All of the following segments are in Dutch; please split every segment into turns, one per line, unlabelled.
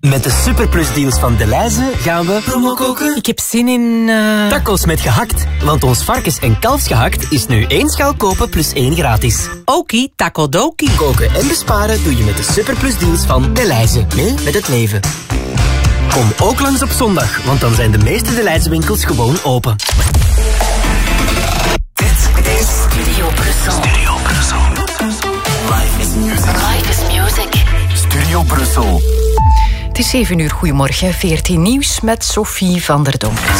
Met de superplusdeals van Delhaize gaan we promo koken.
Ik heb zin in...
Tacos met gehakt. Want ons varkens- en kalfsgehakt is nu 1 schaal kopen plus 1 gratis.
Okie, taco dokie.
Koken en besparen doe je met de superplusdeals van Delhaize. Mee met het leven. Kom ook langs op zondag, want dan zijn de meeste Delhaize winkels gewoon open.
Dit is Studio Brussel. Studio Brussel. Life is music. Life is music. Studio Brussel.
Het is 7 uur, goedemorgen. 14 nieuws met Sophie van der Dompert.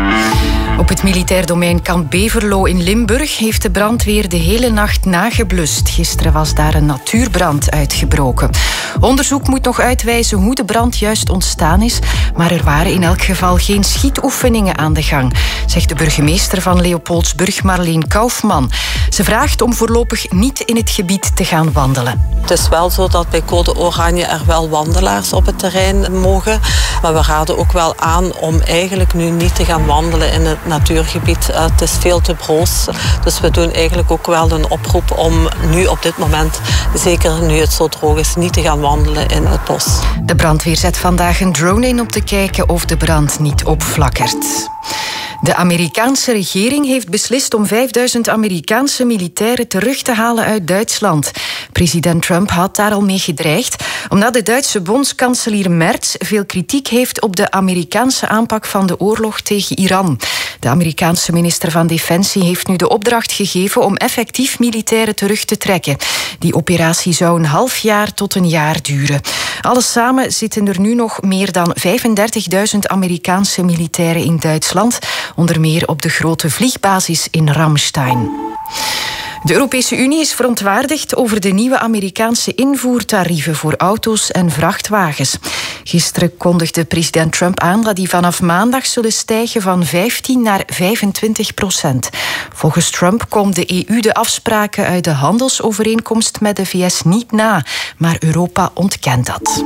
Op het militair domein Kamp Beverlo in Limburg heeft de brandweer de hele nacht nageblust. Gisteren was daar een natuurbrand uitgebroken. Onderzoek moet nog uitwijzen hoe de brand juist ontstaan is, maar er waren in elk geval geen schietoefeningen aan de gang, zegt de burgemeester van Leopoldsburg, Marleen Kaufman. Ze vraagt om voorlopig niet in het gebied te gaan wandelen.
Het is wel zo dat bij code oranje er wel wandelaars op het terrein mogen, maar we raden ook wel aan om eigenlijk nu niet te gaan wandelen in het natuurgebied. Het is veel te broos, dus we doen eigenlijk ook wel een oproep om nu op dit moment, zeker nu het zo droog is, niet te gaan wandelen in het bos.
De brandweer zet vandaag een drone in om te kijken of de brand niet opflakkert. De Amerikaanse regering heeft beslist om 5000 Amerikaanse militairen terug te halen uit Duitsland. President Trump had daar al mee gedreigd, omdat de Duitse bondskanselier Merz veel kritiek heeft op de Amerikaanse aanpak van de oorlog tegen Iran. De Amerikaanse minister van Defensie heeft nu de opdracht gegeven om effectief militairen terug te trekken. Die operatie zou een half jaar tot een jaar duren. Alles samen zitten er nu nog meer dan 35.000 Amerikaanse militairen in Duitsland, onder meer op de grote vliegbasis in Ramstein. De Europese Unie is verontwaardigd over de nieuwe Amerikaanse invoertarieven voor auto's en vrachtwagens. Gisteren kondigde president Trump aan dat die vanaf maandag zullen stijgen van 15 naar 25%. Volgens Trump komt de EU de afspraken uit de handelsovereenkomst met de VS niet na, maar Europa ontkent dat.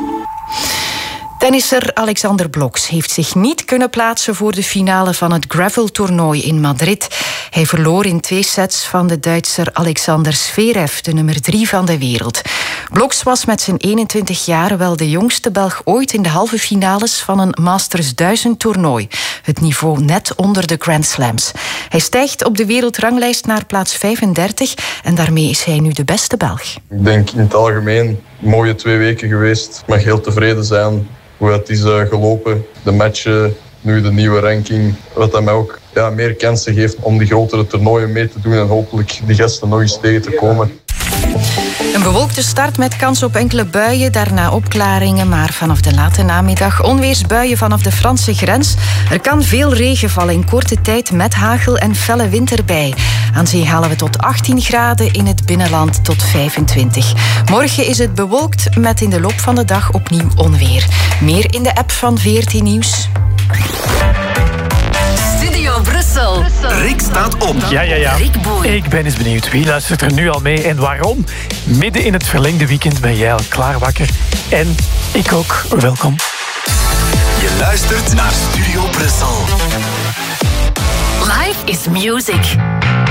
Tennisser Alexander Bloksch heeft zich niet kunnen plaatsen voor de finale van het graveltoernooi in Madrid. Hij verloor in 2 sets van de Duitser Alexander Zverev, de nummer 3 van de wereld. Bloksch was met zijn 21 jaar wel de jongste Belg ooit in de halve finales van een Masters 1000 toernooi. Het niveau net onder de Grand Slams. Hij stijgt op de wereldranglijst naar plaats 35 en daarmee is hij nu de beste Belg.
Ik denk in het algemeen mooie 2 weken geweest. Ik mag heel tevreden zijn hoe het is gelopen. De matchen, nu de nieuwe ranking. Wat dat mij ook meer kansen geeft om die grotere toernooien mee te doen en hopelijk die gasten nog eens tegen te komen.
Een bewolkte start met kans op enkele buien, daarna opklaringen, maar vanaf de late namiddag onweersbuien vanaf de Franse grens. Er kan veel regen vallen in korte tijd met hagel en felle wind erbij. Aan zee halen we tot 18 graden, in het binnenland tot 25. Morgen is het bewolkt met in de loop van de dag opnieuw onweer. Meer in de app van 14 Nieuws.
Studio Brussel.
Rick staat op.
Ja.
Rick Boei.
Ik ben eens benieuwd. Wie luistert er nu al mee en waarom? Midden in het verlengde weekend ben jij al klaar wakker. En ik ook. Welkom.
Je luistert naar Studio Brussel.
Life is music.